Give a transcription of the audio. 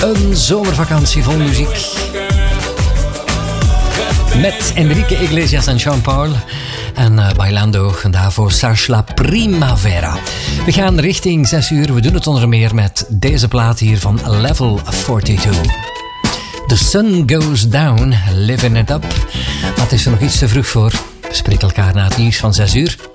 Een zomervakantie vol muziek. Met Enrique Iglesias en Sean Paul. En Bailando. En daarvoor Sash La Primavera. We gaan richting 6 uur. We doen het onder meer met deze plaat hier van Level 42. The sun goes down, living it up. Maar het is er nog iets te vroeg voor. We spreken elkaar na het nieuws van 6 uur.